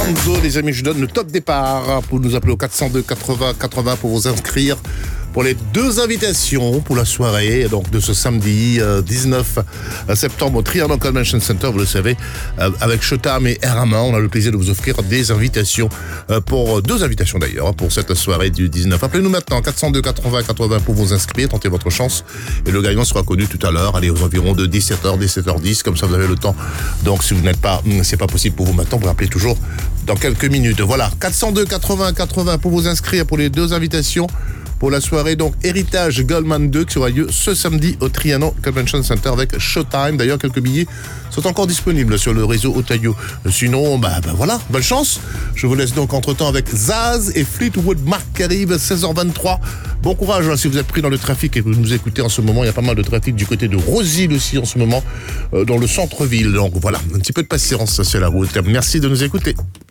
Gonzo, les amis, je donne le top départ pour nous appeler au 402 80 80 pour vous inscrire pour les deux invitations pour la soirée donc de ce samedi 19 septembre au Trianon Convention Center, vous le savez, avec Showtime et Rama. On a le plaisir de vous offrir des invitations pour deux invitations d'ailleurs pour cette soirée du 19. Appelez-nous maintenant 402 80 80 pour vous inscrire, tentez votre chance et le gagnant sera connu tout à l'heure, allez aux environs de 17h, 17h10, comme ça vous avez le temps. Donc si vous n'êtes pas, c'est pas possible pour vous maintenant, vous appelez toujours dans quelques minutes. Voilà, 402 80 80 pour vous inscrire pour les deux invitations pour la soirée donc Héritage Goldman 2 qui aura lieu ce samedi au Trianon Convention Center avec Showtime. D'ailleurs, quelques billets sont encore disponibles sur le réseau Otayo. Sinon, voilà, bonne chance. Je vous laisse donc entre-temps avec Zaz et Fleetwood Mac qui arrive 16h23. Bon courage si vous êtes pris dans le trafic et que vous nous écoutez en ce moment. Il y a pas mal de trafic du côté de Rosille aussi en ce moment, dans le centre-ville. Donc voilà, un petit peu de patience sur la route. Merci de nous écouter.